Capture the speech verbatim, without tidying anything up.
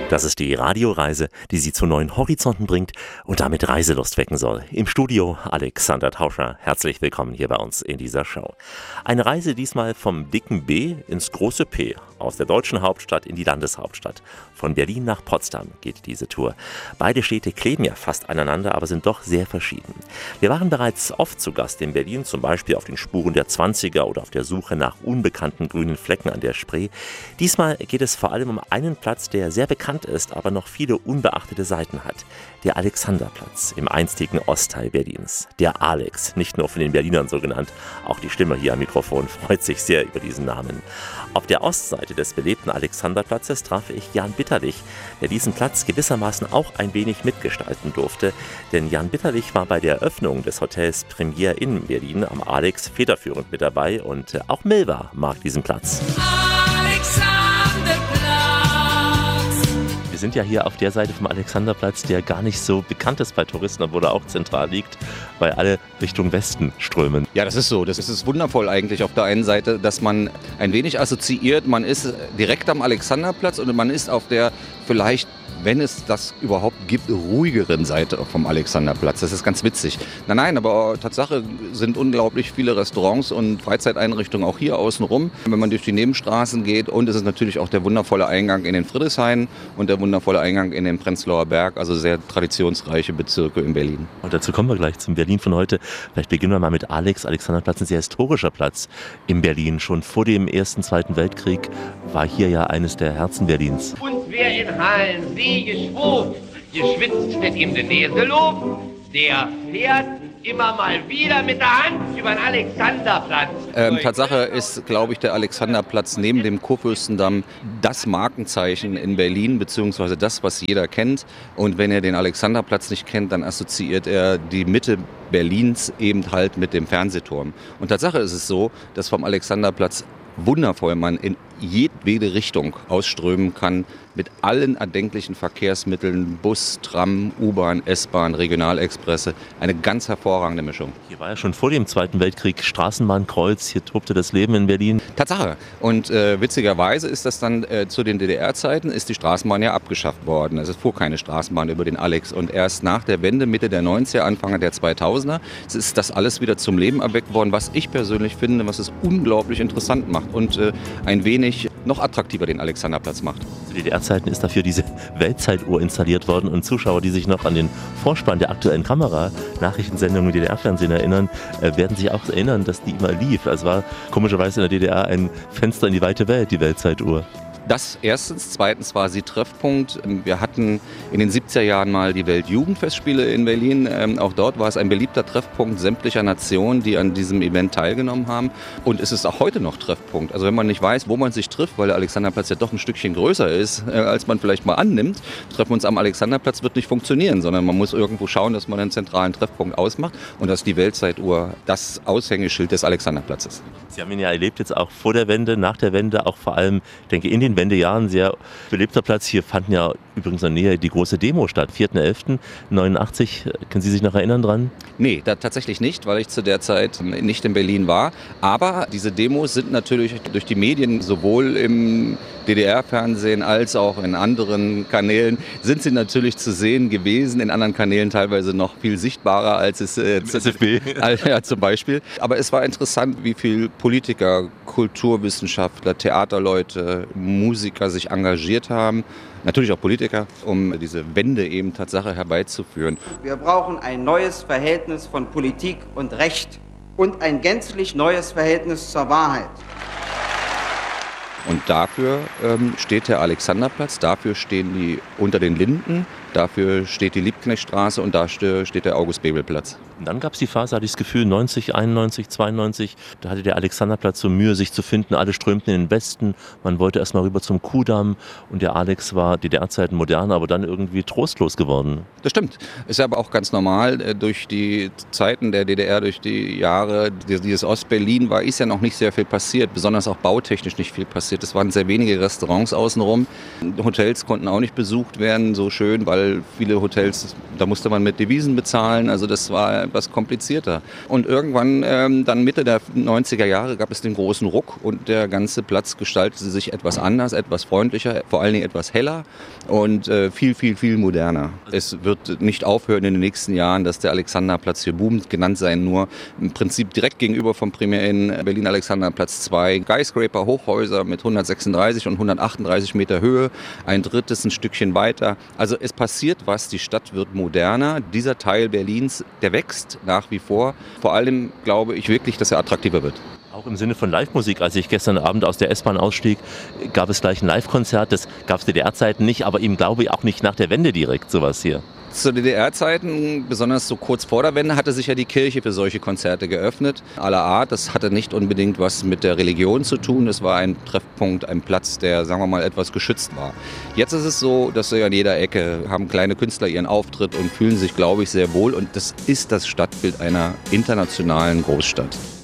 Das ist die Radioreise, die Sie zu neuen Horizonten bringt und damit Reiselust wecken soll. Im Studio Alexander Tauscher. Herzlich willkommen hier bei uns in dieser Show. Eine Reise diesmal vom dicken B ins große P. Aus der deutschen Hauptstadt in die Landeshauptstadt. Von Berlin nach Potsdam geht diese Tour. Beide Städte kleben ja fast aneinander, aber sind doch sehr verschieden. Wir waren bereits oft zu Gast in Berlin, zum Beispiel auf den Spuren der zwanziger oder auf der Suche nach unbekannten grünen Flecken an der Spree. Diesmal geht es vor allem um einen Platz, der sehr bekannt ist, aber noch viele unbeachtete Seiten hat. Der Alexanderplatz im einstigen Ostteil Berlins. Der Alex, nicht nur von den Berlinern so genannt, auch die Stimme hier am Mikrofon freut sich sehr über diesen Namen. Auf der Ostseite des belebten Alexanderplatzes traf ich Jan Bitterlich, der diesen Platz gewissermaßen auch ein wenig mitgestalten durfte, denn Jan Bitterlich war bei der Eröffnung des Hotels Premier in Berlin am Alex federführend mit dabei und auch Milva mag diesen Platz. Wir sind ja hier auf der Seite vom Alexanderplatz, der gar nicht so bekannt ist bei Touristen, obwohl er auch zentral liegt, weil alle Richtung Westen strömen. Ja, das ist so. Das ist wundervoll eigentlich auf der einen Seite, dass man ein wenig assoziiert, man ist direkt am Alexanderplatz und man ist auf der vielleicht, wenn es das überhaupt gibt, ruhigeren Seite vom Alexanderplatz. Das ist ganz witzig. Nein, nein, aber Tatsache sind unglaublich viele Restaurants und Freizeiteinrichtungen auch hier außenrum, wenn man durch die Nebenstraßen geht. Und es ist natürlich auch der wundervolle Eingang in den Friedrichshain und der wundervolle Eingang in den Prenzlauer Berg, also sehr traditionsreiche Bezirke in Berlin. Und dazu kommen wir gleich zum Berlin von heute. Vielleicht beginnen wir mal mit Alex. Alexanderplatz, ein sehr historischer Platz in Berlin. Schon vor dem Ersten, Zweiten Weltkrieg war hier ja eines der Herzen Berlins. Und wer in Hallen See geschwuft, geschwitzt steht ihm der Näselob, der fährt immer mal wieder mit der Hand über den Alexanderplatz. Ähm, Tatsache ist, glaube ich, der Alexanderplatz neben dem Kurfürstendamm das Markenzeichen in Berlin, beziehungsweise das, was jeder kennt. Und wenn er den Alexanderplatz nicht kennt, dann assoziiert er die Mitte Berlins eben halt mit dem Fernsehturm. Und Tatsache ist es so, dass vom Alexanderplatz wundervoll man in jedwede Richtung ausströmen kann mit allen erdenklichen Verkehrsmitteln, Bus, Tram, U-Bahn, S-Bahn, Regionalexpresse. Eine ganz hervorragende Mischung. Hier war ja schon vor dem Zweiten Weltkrieg Straßenbahnkreuz, hier tobte das Leben in Berlin. Tatsache. Und äh, witzigerweise ist das dann äh, zu den D D R-Zeiten ist die Straßenbahn ja abgeschafft worden. Es fuhr keine Straßenbahn über den Alex. Und erst nach der Wende, Mitte der neunziger, Anfang der zweitausender, ist das alles wieder zum Leben erweckt worden, was ich persönlich finde, was es unglaublich interessant macht und äh, ein wenig noch attraktiver den Alexanderplatz macht. Zu D D R-Zeiten ist dafür diese Weltzeituhr installiert worden und Zuschauer, die sich noch an den Vorspann der aktuellen Kamera, Nachrichtensendungen im D D R-Fernsehen erinnern, äh, werden sich auch erinnern, dass die immer lief. Es war komischerweise in der D D R ein Fenster in die weite Welt, die Weltzeituhr. Das erstens. Zweitens war sie Treffpunkt. Wir hatten in den siebziger Jahren mal die Weltjugendfestspiele in Berlin. Auch dort war es ein beliebter Treffpunkt sämtlicher Nationen, die an diesem Event teilgenommen haben. Und es ist auch heute noch Treffpunkt. Also wenn man nicht weiß, wo man sich trifft, weil der Alexanderplatz ja doch ein Stückchen größer ist, als man vielleicht mal annimmt, treffen wir uns am Alexanderplatz, wird nicht funktionieren, sondern man muss irgendwo schauen, dass man einen zentralen Treffpunkt ausmacht. Und dass die Weltzeituhr das Aushängeschild des Alexanderplatzes. Sie haben ihn ja erlebt jetzt auch vor der Wende, nach der Wende, auch vor allem, ich denke, in den Wendejahren sehr belebter Platz. Hier fanden ja übrigens in der Nähe die große Demo statt, vierter elfter neunundachtzig. Können Sie sich noch erinnern dran? Nee, da tatsächlich nicht, weil ich zu der Zeit nicht in Berlin war. Aber diese Demos sind natürlich durch die Medien, sowohl im D D R-Fernsehen als auch in anderen Kanälen, sind sie natürlich zu sehen gewesen. In anderen Kanälen teilweise noch viel sichtbarer als es äh, S F B. Ja, zum Beispiel. Aber es war interessant, wie viel Politiker, Kulturwissenschaftler, Theaterleute, Musiker sich engagiert haben. Natürlich auch Politiker, um diese Wende eben Tatsache herbeizuführen. Wir brauchen ein neues Verhältnis von Politik und Recht und ein gänzlich neues Verhältnis zur Wahrheit. Und dafür ähm, steht der Alexanderplatz, dafür stehen die unter den Linden, dafür steht die Liebknechtstraße und da steht der August-Bebel-Platz. Und dann gab es die Phase, hatte ich das Gefühl, neunzig, einundneunzig, zweiundneunzig, da hatte der Alexanderplatz so Mühe, sich zu finden. Alle strömten in den Westen, man wollte erst mal rüber zum Kudamm und der Alex war D D R-Zeiten modern, aber dann irgendwie trostlos geworden. Das stimmt. Ist aber auch ganz normal. Durch die Zeiten der D D R, durch die Jahre dieses Ostberlin war ist ja noch nicht sehr viel passiert, besonders auch bautechnisch nicht viel passiert. Es waren sehr wenige Restaurants außenrum. Hotels konnten auch nicht besucht werden, so schön, weil viele Hotels, da musste man mit Devisen bezahlen. Also das war etwas komplizierter. Und irgendwann, ähm, dann Mitte der neunziger Jahre, gab es den großen Ruck und der ganze Platz gestaltete sich etwas anders, etwas freundlicher, vor allen Dingen etwas heller und äh, viel, viel, viel moderner. Es wird nicht aufhören in den nächsten Jahren, dass der Alexanderplatz hier boomt, genannt sein nur im Prinzip direkt gegenüber vom Primär in Berlin Alexanderplatz zwei Skyscraper, Hochhäuser mit hundertsechsunddreißig und hundertachtunddreißig Meter Höhe, ein drittes ein Stückchen weiter. Also es passiert was, die Stadt wird moderner. Dieser Teil Berlins, der wächst nach wie vor. Vor allem glaube ich wirklich, dass er attraktiver wird. Auch im Sinne von Live-Musik. Als ich gestern Abend aus der S-Bahn ausstieg, gab es gleich ein Live-Konzert. Das gab es D D R-Zeiten nicht, aber ihm glaube ich auch nicht nach der Wende direkt sowas hier. Zu D D R-Zeiten, besonders so kurz vor der Wende, hatte sich ja die Kirche für solche Konzerte geöffnet. Aller Art, das hatte nicht unbedingt was mit der Religion zu tun. Es war ein Treffpunkt, ein Platz, der, sagen wir mal, etwas geschützt war. Jetzt ist es so, dass wir an jeder Ecke haben kleine Künstler ihren Auftritt und fühlen sich, glaube ich, sehr wohl. Und das ist das Stadtbild einer internationalen Großstadt.